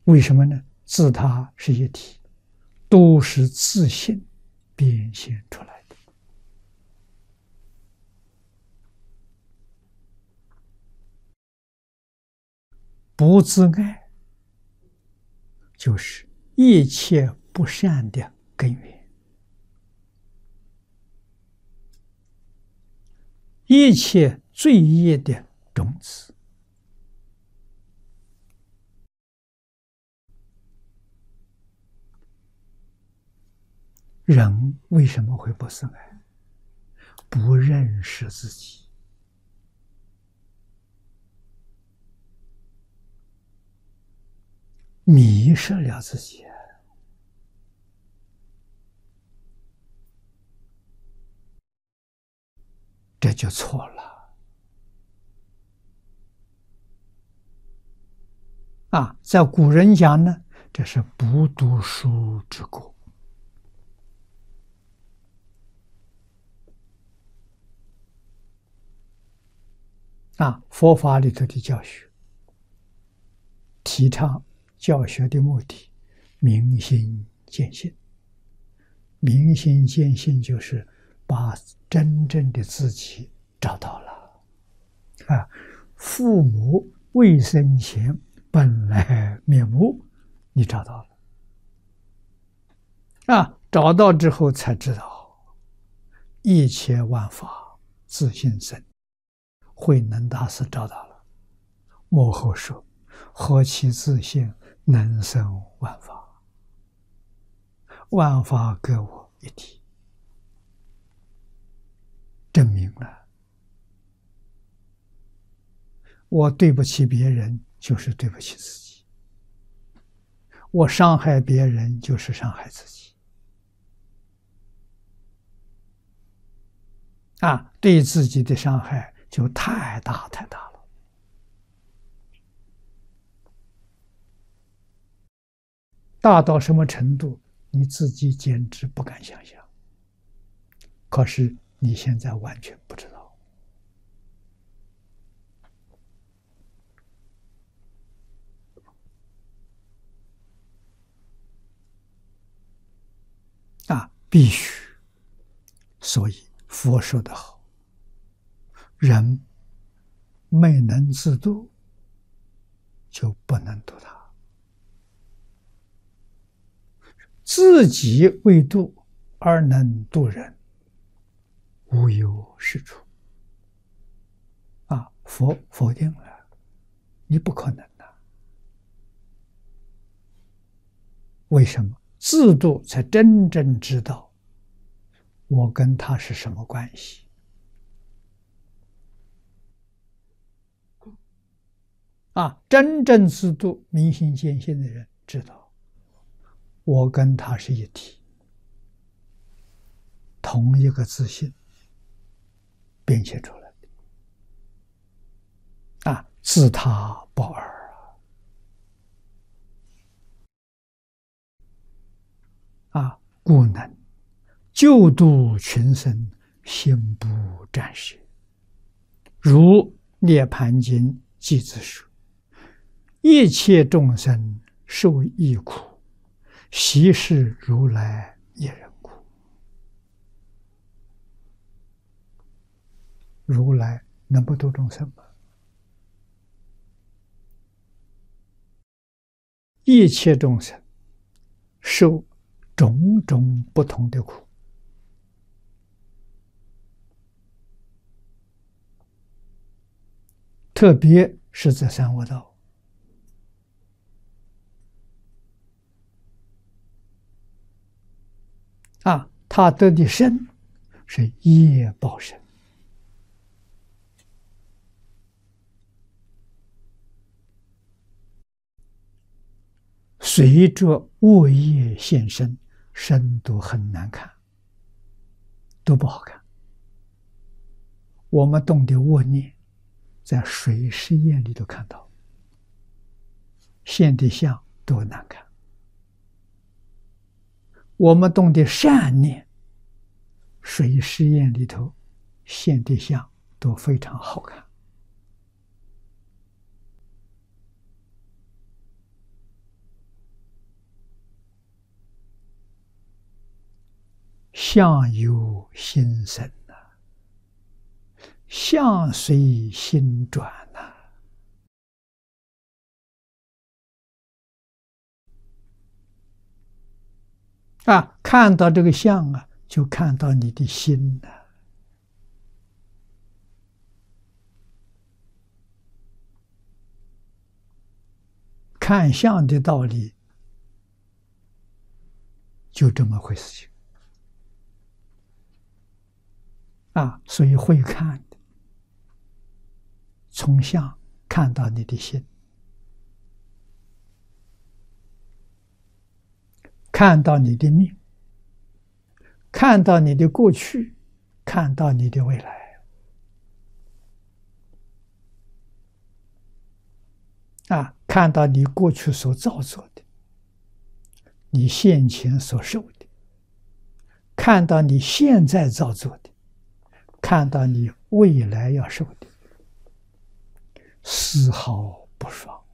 为什么呢？自他是一体，都是自性变现出来的。不自爱，就是一切不善的根源，一切罪业的种子。人为什么会不自爱？不认识自己，迷失了自己，这就错了。在古人讲呢，这是不读书之过。佛法里头的教学，提倡教学的目的，明心见性。明心见性就是把真正的自己找到了。父母未生前本来面目，你找到了。找到之后才知道，一切万法自性生。慧能大师找到了，幕后说：“何其自性，能生万法，万法各我一体。”证明了，我对不起别人，就是对不起自己；我伤害别人，就是伤害自己。对自己的伤害就太大太大了。大到什么程度，你自己简直不敢想象。可是你现在完全不知道。必须。所以佛说得好，人没能自度，就不能度他。自己未度而能度人，无有是处。佛否定了，你不可能的。为什么？自度才真正知道我跟他是什么关系。真正自度、明心见性的人知道，我跟他是一体，同一个自性变现出来的。自他不二故能救度群生，心不暂时。如涅盘经偈子说：“一切众生受亦苦，悉是如来一人苦。”如来能不度众生吗？一切众生受种种不同的苦，特别是在三恶道。他得的身是业报身，随着恶业现身，身都很难看，都不好看。我们动的恶念，在水实验里头看到，现的相都难看。我们动的善念，水实验里头现的相都非常好看。 相由心生呐，相随心转呐。看到这个相啊，就看到你的心呐。看相的道理就这么回事情所以会看的，从相看到你的心，看到你的命，看到你的过去，看到你的未来看到你过去所造作的，你现前所受的，看到你现在造作的，看到你未来要受的，丝毫不爽